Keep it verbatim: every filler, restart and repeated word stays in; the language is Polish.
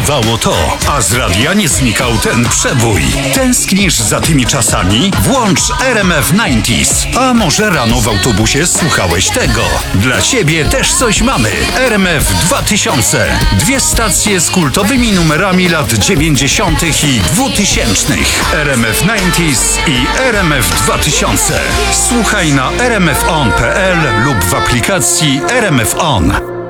brakowało to, a z radia nie znikał ten przebój. Tęsknisz za tymi czasami? Włącz R M F dziewięćdziesiąt. A może rano w autobusie słuchałeś tego? Dla ciebie też coś mamy. R M F dwa tysiące. Dwie stacje z kultowymi numerami lat dziewięćdziesiątych i dwutysięcznych. R M F dziewięćdziesiąt i R M F dwa tysiące. Słuchaj na r m f on kropka p l lub w aplikacji R M F On.